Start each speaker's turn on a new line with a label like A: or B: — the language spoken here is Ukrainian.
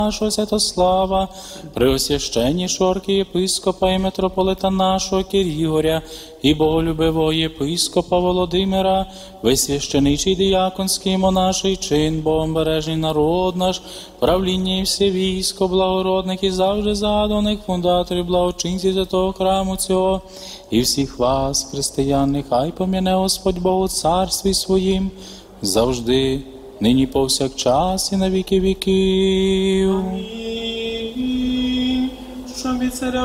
A: нашого Святослава, преосвященнішого архієпископа і митрополита нашого Кирігоря, і боголюбивого єпископа Володимира, весь священичий діяконський монаший чин, богомбережний народ наш, правління і все військо, благородних і завжди згадуваних фундаторів, благочинців святого храму цього, і всіх вас, християн, нехай пом'яне Господь Бог у царстві своїм, завжди, нині повсякчас і на віки віків.
B: Щоб від царя